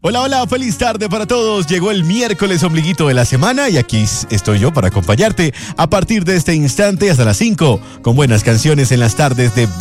Hola, hola, feliz tarde para todos. Llegó el miércoles ombliguito de la semana y aquí estoy yo para acompañarte a partir de este instante hasta las 5 con buenas canciones en las tardes de